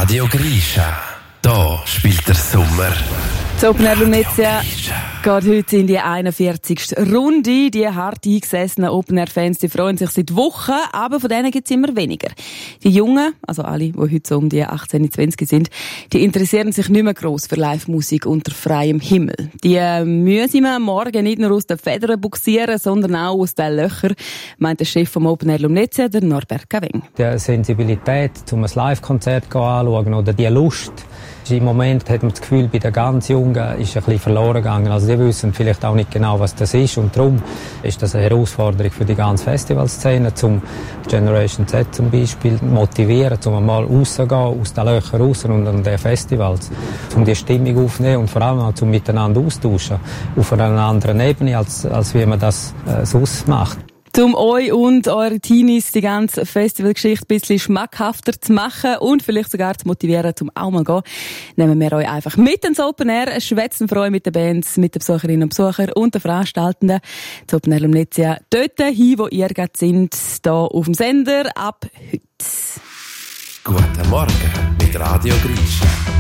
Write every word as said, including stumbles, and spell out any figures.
Radio Grisha. Da spielt der Sommer. Die Open Air Lumnezia geht heute in die einundvierzigste Runde. Die hart eingesessenen Open Air Fans, die freuen sich seit Wochen, aber von denen gibt es immer weniger. Die Jungen, also alle, die heute so um die achtzehn, zwanzig sind, die interessieren sich nicht mehr gross für Live-Musik unter freiem Himmel. Die äh, müssen wir morgen nicht nur aus den Federn buxieren, sondern auch aus den Löchern, meint der Chef vom Open Air Lumnezia, der Norbert Gaveng. Die Sensibilität, um ein Live-Konzert anzuschauen oder die Lust, im Moment hat man das Gefühl, bei den ganz Jungen ist ein bisschen verloren gegangen. Also die wissen vielleicht auch nicht genau, was das ist. Und darum ist das eine Herausforderung für die ganze Festivalszene, zum Generation Z zum Beispiel motivieren, um mal rauszugehen, aus den Löchern raus und an den Festivals, um die Stimmung aufzunehmen und vor allem auch zum Miteinander austauschen. Auf einer anderen Ebene, als, als wie man das äh, sonst macht. Um euch und eure Teenies die ganze Festivalgeschichte ein bisschen schmackhafter zu machen und vielleicht sogar zu motivieren, zum auch mal gehen, nehmen wir euch einfach mit ins Open Air, schwätzen für euch mit den Bands, mit den Besucherinnen und Besuchern und den Veranstaltenden. Das Open Air Lumnezia dort hin, wo ihr gerade sind, hier auf dem Sender ab heute. Guten Morgen mit Radio Grisha.